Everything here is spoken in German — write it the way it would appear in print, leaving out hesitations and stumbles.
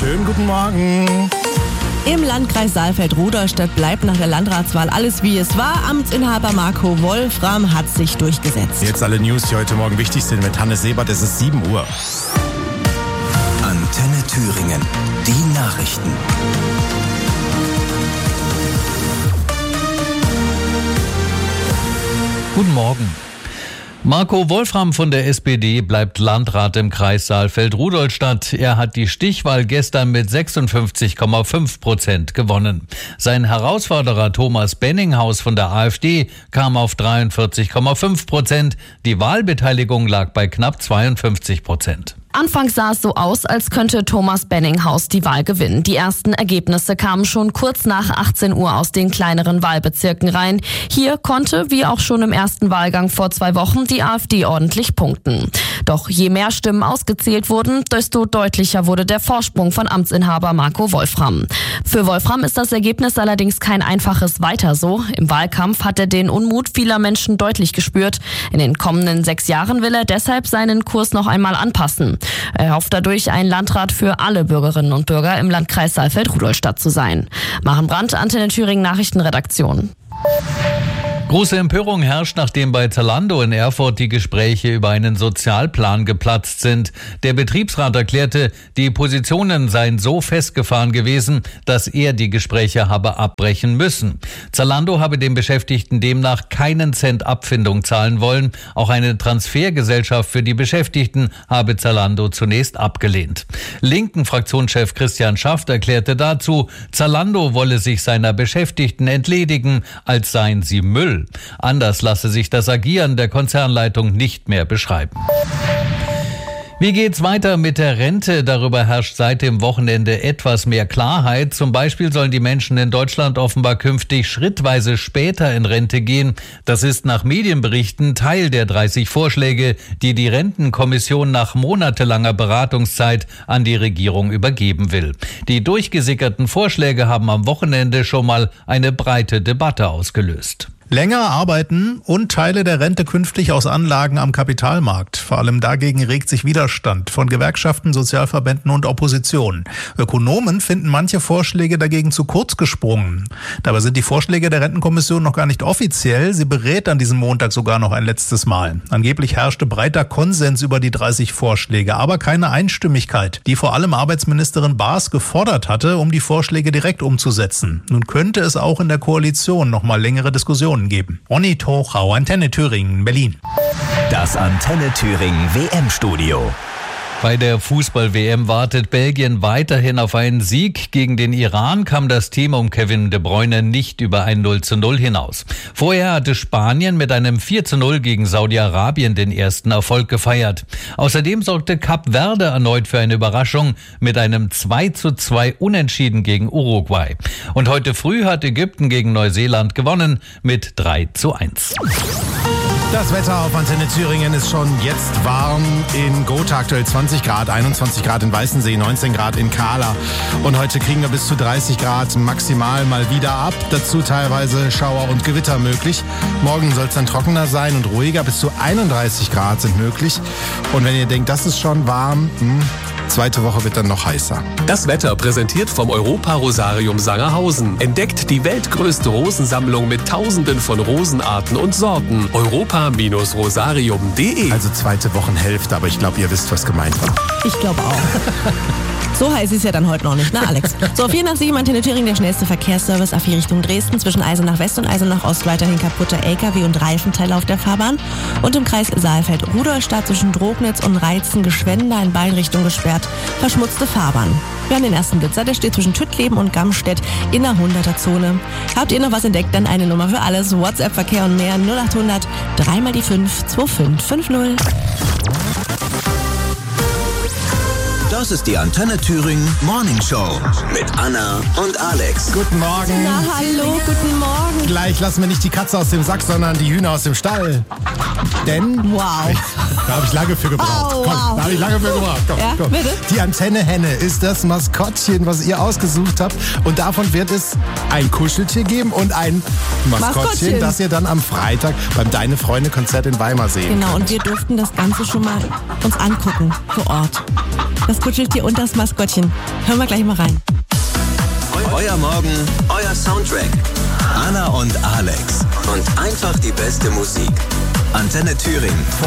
Schönen guten Morgen. Im Landkreis Saalfeld-Rudolstadt bleibt nach der Landratswahl alles wie es war. Amtsinhaber Marco Wolfram hat sich durchgesetzt. Jetzt alle News, die heute Morgen wichtig sind mit Hannes Sebert. Es ist 7 Uhr. Antenne Thüringen. Die Nachrichten. Guten Morgen. Marco Wolfram von der SPD bleibt Landrat im Kreis Saalfeld-Rudolstadt. Er hat die Stichwahl gestern mit 56,5% gewonnen. Sein Herausforderer Thomas Benninghaus von der AfD kam auf 43,5%. Die Wahlbeteiligung lag bei knapp 52%. Anfangs sah es so aus, als könnte Thomas Benninghaus die Wahl gewinnen. Die ersten Ergebnisse kamen schon kurz nach 18 Uhr aus den kleineren Wahlbezirken rein. Hier konnte, wie auch schon im ersten Wahlgang vor 2 Wochen, die AfD ordentlich punkten. Doch je mehr Stimmen ausgezählt wurden, desto deutlicher wurde der Vorsprung von Amtsinhaber Marco Wolfram. Für Wolfram ist das Ergebnis allerdings kein einfaches Weiter so. Im Wahlkampf hat er den Unmut vieler Menschen deutlich gespürt. In den kommenden 6 Jahren will er deshalb seinen Kurs noch einmal anpassen. Er hofft dadurch, ein Landrat für alle Bürgerinnen und Bürger im Landkreis Saalfeld-Rudolstadt zu sein. Maren Brandt, Antenne Thüringen Nachrichtenredaktion. Große Empörung herrscht, nachdem bei Zalando in Erfurt die Gespräche über einen Sozialplan geplatzt sind. Der Betriebsrat erklärte, die Positionen seien so festgefahren gewesen, dass er die Gespräche habe abbrechen müssen. Zalando habe den Beschäftigten demnach keinen Cent Abfindung zahlen wollen. Auch eine Transfergesellschaft für die Beschäftigten habe Zalando zunächst abgelehnt. Linken Fraktionschef Christian Schaft erklärte dazu, Zalando wolle sich seiner Beschäftigten entledigen, als seien sie Müll. Anders lasse sich das Agieren der Konzernleitung nicht mehr beschreiben. Wie geht's weiter mit der Rente? Darüber herrscht seit dem Wochenende etwas mehr Klarheit. Zum Beispiel sollen die Menschen in Deutschland offenbar künftig schrittweise später in Rente gehen. Das ist nach Medienberichten Teil der 30 Vorschläge, die die Rentenkommission nach monatelanger Beratungszeit an die Regierung übergeben will. Die durchgesickerten Vorschläge haben am Wochenende schon mal eine breite Debatte ausgelöst. Länger arbeiten und Teile der Rente künftig aus Anlagen am Kapitalmarkt. Vor allem dagegen regt sich Widerstand von Gewerkschaften, Sozialverbänden und Opposition. Ökonomen finden manche Vorschläge dagegen zu kurz gesprungen. Dabei sind die Vorschläge der Rentenkommission noch gar nicht offiziell. Sie berät an diesem Montag sogar noch ein letztes Mal. Angeblich herrschte breiter Konsens über die 30 Vorschläge, aber keine Einstimmigkeit, die vor allem Arbeitsministerin Baas gefordert hatte, um die Vorschläge direkt umzusetzen. Nun könnte es auch in der Koalition noch mal längere Diskussionen geben. Ronny Tochau, Antenne Thüringen, Berlin. Das Antenne Thüringen WM-Studio. Bei der Fußball-WM wartet Belgien weiterhin auf einen Sieg. Gegen den Iran kam das Team um Kevin De Bruyne nicht über ein 0:0 hinaus. Vorher hatte Spanien mit einem 4:0 gegen Saudi-Arabien den ersten Erfolg gefeiert. Außerdem sorgte Kap Verde erneut für eine Überraschung mit einem 2:2 Unentschieden gegen Uruguay. Und heute früh hat Ägypten gegen Neuseeland gewonnen mit 3:1. Das Wetter auf Antenne Thüringen ist schon jetzt warm. In Gotha aktuell 20 Grad, 21 Grad in Weißensee, 19 Grad in Kahla. Und heute kriegen wir bis zu 30 Grad maximal mal wieder ab. Dazu teilweise Schauer und Gewitter möglich. Morgen soll es dann trockener sein und ruhiger. Bis zu 31 Grad sind möglich. Und wenn ihr denkt, das ist schon warm, zweite Woche wird dann noch heißer. Das Wetter präsentiert vom Europa-Rosarium Sangerhausen. Entdeckt die weltgrößte Rosensammlung mit Tausenden von Rosenarten und Sorten. europa-rosarium.de. Also zweite Wochenhälfte, aber ich glaube, ihr wisst, was gemeint war. Ich glaube auch. So heiß ist ja dann heute noch nicht, ne Alex? So, auf 84 im Antenne Thüringen der schnellste Verkehrsservice A4 Richtung Dresden. Zwischen Eisenach West und Eisenach Ost weiterhin kaputte LKW und Reifenteile auf der Fahrbahn. Und im Kreis Saalfeld-Rudolstadt zwischen Drognitz und Reizen-Geschwenda in beiden Richtungen gesperrt. Verschmutzte Fahrbahn. Wir haben den ersten Blitzer, der steht zwischen Tüttleben und Gamstedt in der 100er-Zone. Habt ihr noch was entdeckt? Dann eine Nummer für alles. WhatsApp-Verkehr und mehr 0800 3 mal die 5 2550. Das ist die Antenne Thüringen Morning Show mit Anna und Alex. Guten Morgen. Na hallo, guten Morgen. Gleich lassen wir nicht die Katze aus dem Sack, sondern die Hühner aus dem Stall. Denn Wow. da habe ich lange für gebraucht. Oh, Komm, wow. da habe ich lange für gebraucht. Komm, Ja, komm. bitte? Die Antenne-Henne ist das Maskottchen, was ihr ausgesucht habt. Und davon wird es ein Kuscheltier geben und ein Maskottchen, das ihr dann am Freitag beim Deine Freunde-Konzert in Weimar sehen Genau, könnt. und wir durften das Ganze schon mal uns angucken vor Ort. das Kuscheltier und das Maskottchen. Hören wir gleich mal rein. Euer Morgen, euer Soundtrack. Anna und Alex. Und einfach die beste Musik. Antenne Thüringen.